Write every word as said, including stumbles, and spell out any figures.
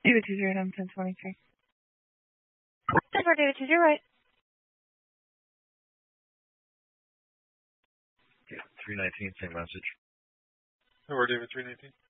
David two zero nine ten twenty three. Denver, David two zero right. Yeah, three nineteen, same message. Denver, David three nineteen.